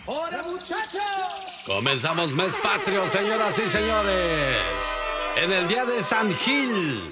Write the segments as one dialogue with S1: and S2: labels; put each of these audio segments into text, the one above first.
S1: ¡Hola, muchachos!
S2: Comenzamos mes patrio, señoras y señores. En el día de San Gil,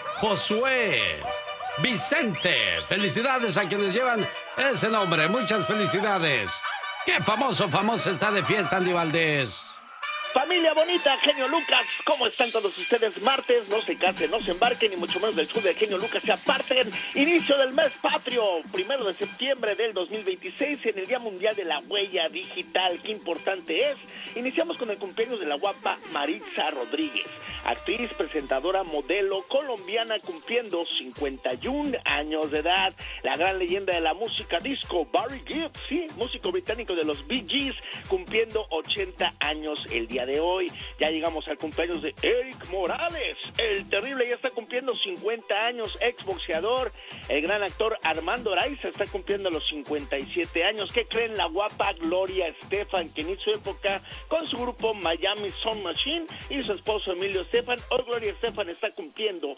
S2: Josué, Vicente. Felicidades a quienes llevan ese nombre. Muchas felicidades. ¡Qué famosa está de fiesta, Andy Valdés!
S3: Familia bonita, Genio Lucas, ¿cómo están todos ustedes? Martes, no se casen, no se embarquen, ni mucho menos del show de Genio Lucas se aparten. Inicio del mes patrio, 1 de septiembre del 2026, en el Día Mundial de la Huella Digital. Qué importante es. Iniciamos con el cumpleaños de la guapa Maritza Rodríguez, actriz, presentadora, modelo colombiana, cumpliendo 51 años de edad. La gran leyenda de la música disco, Barry Gibb, sí, músico británico de los Bee Gees, cumpliendo 80 años el día de hoy. Ya llegamos al cumpleaños de Eric Morales, el terrible, ya está cumpliendo 50 años, exboxeador. El gran actor Armando Araiza está cumpliendo los 57 años. ¿Qué creen? La guapa Gloria Estefan, quien hizo época con su grupo Miami Sound Machine, y su esposo Emilio Estefan. Hoy Gloria Estefan está cumpliendo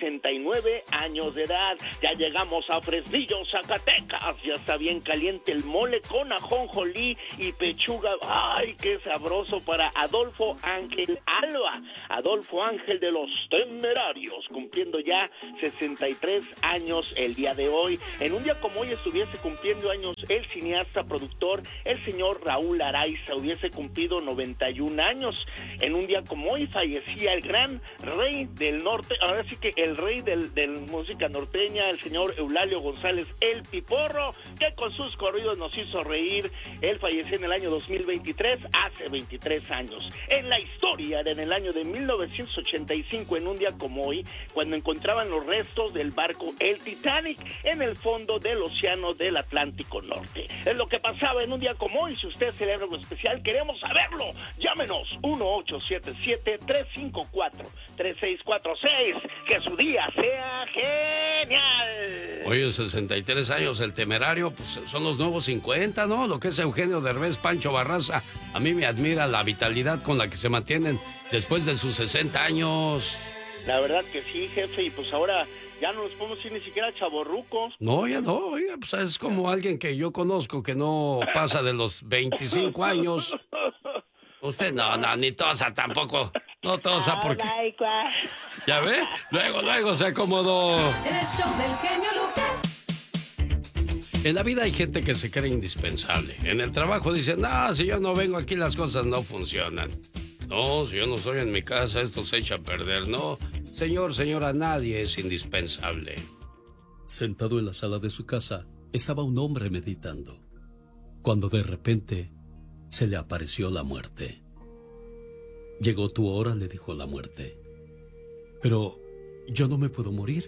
S3: 69 años de edad. Ya llegamos a Fresnillo, Zacatecas. Ya está bien caliente el mole con ajonjolí y pechuga. ¡Ay, qué sabroso! Para Adolfo Ángel Alba, Adolfo Ángel de los Temerarios, cumpliendo ya 63 años el día de hoy. En un día como hoy estuviese cumpliendo años el cineasta, productor, el señor Raúl Araiza, hubiese cumplido 91 años. En un día como hoy fallecía el gran rey del norte, ahora sí que el rey del música norteña, el señor Eulalio González El Piporro, que con sus corridos nos hizo reír. Él falleció en el año 2023, hace 23 años. En la historia, en el año de 1985, en un día como hoy, cuando encontraban los restos del barco el Titanic en el fondo del océano del Atlántico Norte. Es lo que pasaba en un día como hoy. Si usted celebra algo especial, queremos saberlo. Llámenos 1-877-354-3646. Que su día sea genial.
S2: Oye, 63 años, el Temerario, pues son los nuevos 50, ¿no? Lo que es Eugenio Derbez, Pancho Barraza. A mí me admira la vitalidad con la que se mantienen después de sus 60 años.
S3: La verdad que sí, jefe, y pues ahora ya no nos podemos ir ni siquiera chavorrucos.
S2: No, ya no, oiga, pues es como alguien que yo conozco que no pasa de los 25 años. Usted no, ni tosa tampoco. No tosa porque... ¿Ya ve? Luego se acomodó.
S1: El show del Genio Lucas.
S2: En la vida hay gente que se cree indispensable. En el trabajo dicen, no, si yo no vengo aquí las cosas no funcionan. No, si yo no estoy en mi casa esto se echa a perder. No, señora, nadie es indispensable. Sentado en la sala de su casa, estaba un hombre meditando, cuando de repente se le apareció la muerte. Llegó tu hora, le dijo la muerte. Pero yo no me puedo morir.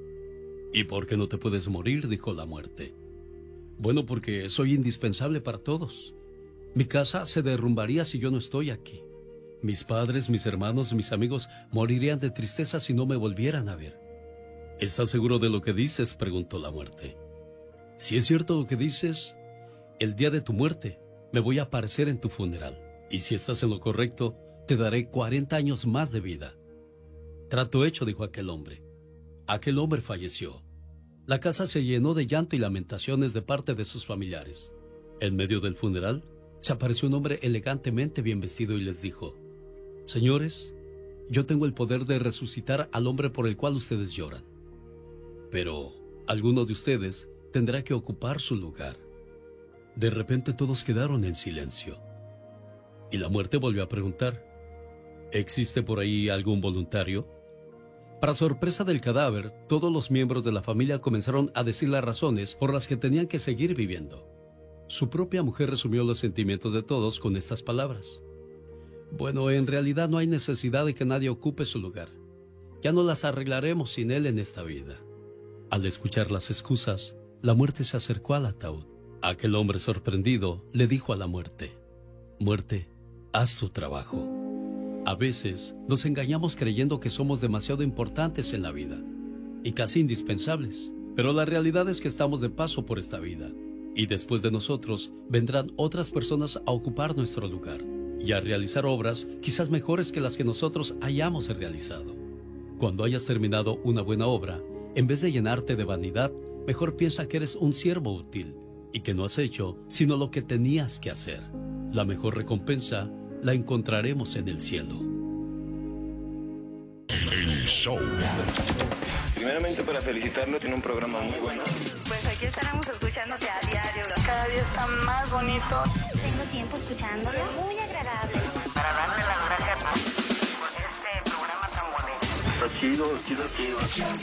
S2: ¿Y por qué no te puedes morir?, dijo la muerte. Bueno, porque soy indispensable para todos. Mi casa se derrumbaría si yo no estoy aquí. Mis padres, mis hermanos, mis amigos morirían de tristeza si no me volvieran a ver. ¿Estás seguro de lo que dices?, preguntó la muerte. Si es cierto lo que dices, el día de tu muerte me voy a aparecer en tu funeral. Y si estás en lo correcto, te daré 40 años más de vida. Trato hecho, dijo aquel hombre. Aquel hombre falleció. La casa se llenó de llanto y lamentaciones de parte de sus familiares. En medio del funeral, se apareció un hombre elegantemente bien vestido y les dijo: Señores, yo tengo el poder de resucitar al hombre por el cual ustedes lloran. Pero alguno de ustedes tendrá que ocupar su lugar. De repente todos quedaron en silencio. Y la muerte volvió a preguntar: ¿existe por ahí algún voluntario? Para sorpresa del cadáver, todos los miembros de la familia comenzaron a decir las razones por las que tenían que seguir viviendo. Su propia mujer resumió los sentimientos de todos con estas palabras: bueno, en realidad no hay necesidad de que nadie ocupe su lugar. Ya no las arreglaremos sin él en esta vida. Al escuchar las excusas, la muerte se acercó al ataúd. Aquel hombre sorprendido le dijo a la muerte: Muerte, haz tu trabajo. A veces nos engañamos creyendo que somos demasiado importantes en la vida y casi indispensables, pero la realidad es que estamos de paso por esta vida y después de nosotros vendrán otras personas a ocupar nuestro lugar y a realizar obras quizás mejores que las que nosotros hayamos realizado. Cuando hayas terminado una buena obra, en vez de llenarte de vanidad, mejor piensa que eres un siervo útil
S4: y que no has hecho sino lo que tenías que hacer. La mejor recompensa la encontraremos en el cielo.
S5: El show.
S6: Primeramente para felicitarlo, tiene un programa muy bueno.
S7: Pues aquí estaremos escuchándote a diario. Cada día está más bonito.
S8: Tengo tiempo escuchándolo. Muy agradable.
S7: Para darle las gracias por este programa tan bonito.
S6: Está chido.